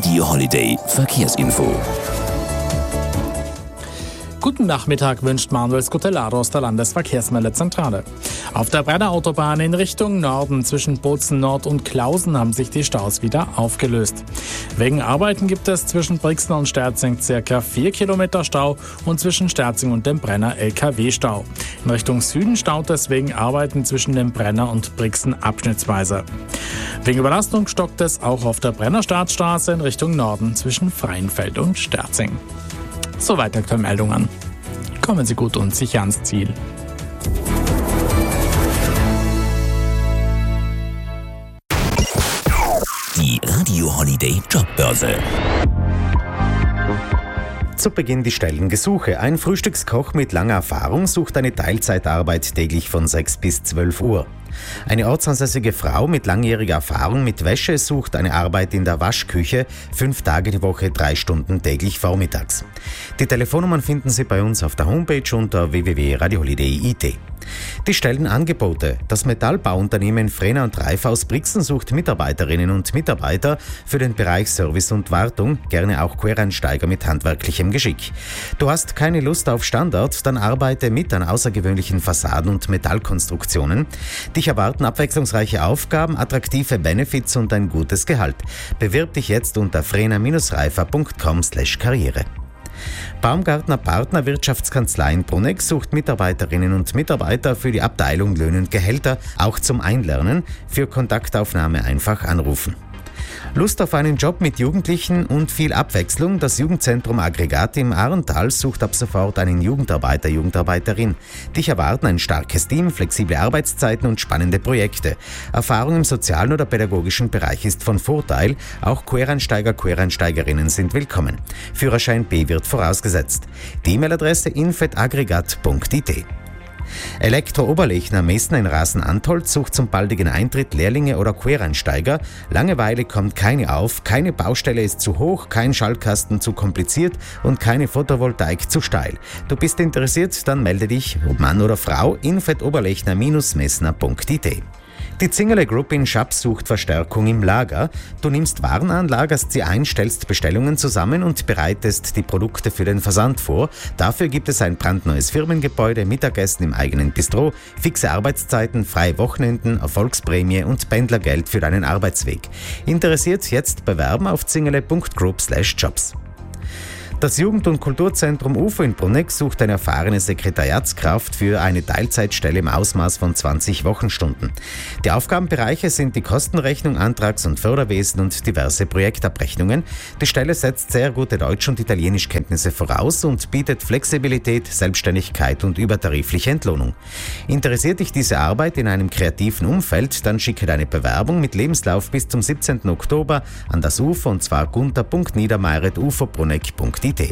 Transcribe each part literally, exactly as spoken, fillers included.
Radio Holiday Verkehrsinfo. Guten Nachmittag wünscht Manuel Scutellaro aus der Landesverkehrsmeldezentrale. Auf der Brenner Autobahn in Richtung Norden zwischen Bozen Nord und Klausen haben sich die Staus wieder aufgelöst. Wegen Arbeiten gibt es zwischen Brixen und Sterzing ca. vier Kilometer Stau und zwischen Sterzing und dem Brenner L K W-Stau. In Richtung Süden staut es wegen Arbeiten zwischen dem Brenner und Brixen abschnittsweise. Wegen Überlastung stockt es auch auf der Brenner Staatsstraße in Richtung Norden zwischen Freienfeld und Sterzing. Soweit aktuelle Meldungen. Kommen Sie gut und sicher ans Ziel. Die Radio Holiday Jobbörse. Zu Beginn die Stellengesuche. Ein Frühstückskoch mit langer Erfahrung sucht eine Teilzeitarbeit täglich von sechs bis zwölf Uhr. Eine ortsansässige Frau mit langjähriger Erfahrung mit Wäsche sucht eine Arbeit in der Waschküche, fünf Tage die Woche, drei Stunden täglich vormittags. Die Telefonnummern finden Sie bei uns auf der Homepage unter w w w punkt radio holiday punkt i t. Die Stellenangebote. Das Metallbauunternehmen Frehner und Reif aus Brixen sucht Mitarbeiterinnen und Mitarbeiter für den Bereich Service und Wartung, gerne auch Quereinsteiger mit handwerklichem Geschick. Du hast keine Lust auf Standard, dann arbeite mit an außergewöhnlichen Fassaden und Metallkonstruktionen. Dich erwarten abwechslungsreiche Aufgaben, attraktive Benefits und ein gutes Gehalt. Bewirb dich jetzt unter frehner Reifer punkt com slash karriere. Baumgartner Partner Wirtschaftskanzlei in Bruneck sucht Mitarbeiterinnen und Mitarbeiter für die Abteilung Löhne und Gehälter, auch zum Einlernen. Für Kontaktaufnahme einfach anrufen. Lust auf einen Job mit Jugendlichen und viel Abwechslung? Das Jugendzentrum Aggregat im Ahrental sucht ab sofort einen Jugendarbeiter, Jugendarbeiterin. Dich erwarten ein starkes Team, flexible Arbeitszeiten und spannende Projekte. Erfahrung im sozialen oder pädagogischen Bereich ist von Vorteil. Auch Quereinsteiger, Quereinsteigerinnen sind willkommen. Führerschein B wird vorausgesetzt. Die E-Mail-Adresse info at aggregat punkt i t. Elektro Oberlechner Messner in Rasen-Antholz sucht zum baldigen Eintritt Lehrlinge oder Quereinsteiger. Langeweile kommt keine auf, keine Baustelle ist zu hoch, kein Schaltkasten zu kompliziert und keine Photovoltaik zu steil. Du bist interessiert? Dann melde dich, ob Mann oder Frau, info at oberlechner Bindestrich messner punkt i t. Die Zingerle Group in Schaps sucht Verstärkung im Lager. Du nimmst Waren an, lagerst sie ein, stellst Bestellungen zusammen und bereitest die Produkte für den Versand vor. Dafür gibt es ein brandneues Firmengebäude, Mittagessen im eigenen Bistro, fixe Arbeitszeiten, freie Wochenenden, Erfolgsprämie und Pendlergeld für deinen Arbeitsweg. Interessiert? Jetzt bewerben auf zingerle punkt group slash jobs. Das Jugend- und Kulturzentrum U F O in Bruneck sucht eine erfahrene Sekretariatskraft für eine Teilzeitstelle im Ausmaß von zwanzig Wochenstunden. Die Aufgabenbereiche sind die Kostenrechnung, Antrags- und Förderwesen und diverse Projektabrechnungen. Die Stelle setzt sehr gute Deutsch- und Italienischkenntnisse voraus und bietet Flexibilität, Selbstständigkeit und übertarifliche Entlohnung. Interessiert dich diese Arbeit in einem kreativen Umfeld, dann schicke deine Bewerbung mit Lebenslauf bis zum siebzehnten Oktober an das U F O und zwar gunter punkt niedermeyer at u f o bruneck punkt i t.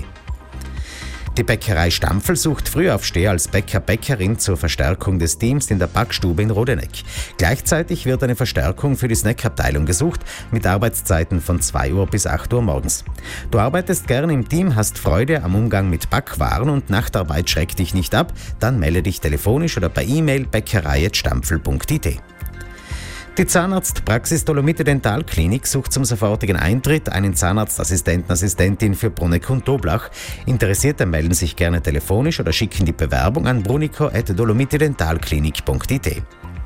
Die Bäckerei Stampfel sucht Frühaufsteher als Bäcker-Bäckerin zur Verstärkung des Teams in der Backstube in Rodeneck. Gleichzeitig wird eine Verstärkung für die Snackabteilung gesucht, mit Arbeitszeiten von zwei Uhr bis acht Uhr morgens. Du arbeitest gerne im Team, hast Freude am Umgang mit Backwaren und Nachtarbeit schreckt dich nicht ab, dann melde dich telefonisch oder per E-Mail bäckerei at stampfel punkt i t. Die Zahnarztpraxis Dolomite Dentalklinik sucht zum sofortigen Eintritt einen Zahnarztassistenten, Assistentin für Bruneck und Doblach. Interessierte melden sich gerne telefonisch oder schicken die Bewerbung an brunico at dolomite dentalklinik punkt i t.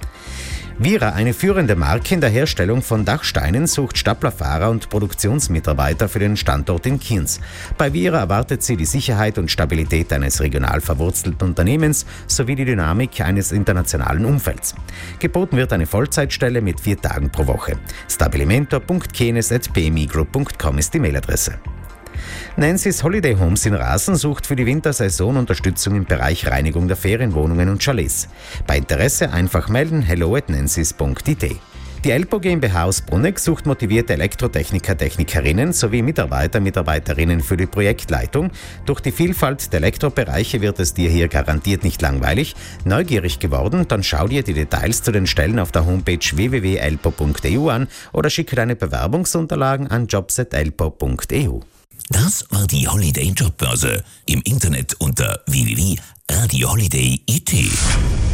Vira, eine führende Marke in der Herstellung von Dachsteinen, sucht Staplerfahrer und Produktionsmitarbeiter für den Standort in Kienz. Bei Vira erwartet sie die Sicherheit und Stabilität eines regional verwurzelten Unternehmens sowie die Dynamik eines internationalen Umfelds. Geboten wird eine Vollzeitstelle mit vier Tagen pro Woche. stabilimentor punkt kenes at p m i group punkt com ist die Mailadresse. Nancy's Holiday Homes in Rasen sucht für die Wintersaison Unterstützung im Bereich Reinigung der Ferienwohnungen und Chalets. Bei Interesse einfach melden hello at nancys punkt i t. Die Elpo GmbH aus Bruneck sucht motivierte Elektrotechniker, Technikerinnen sowie Mitarbeiter, Mitarbeiterinnen für die Projektleitung. Durch die Vielfalt der Elektrobereiche wird es dir hier garantiert nicht langweilig. Neugierig geworden? Dann schau dir die Details zu den Stellen auf der Homepage w w w punkt elpo punkt e u an oder schicke deine Bewerbungsunterlagen an jobs at elpo punkt e u. Das war die Holiday Jobbörse. Im Internet unter w w w punkt radio holiday punkt i t.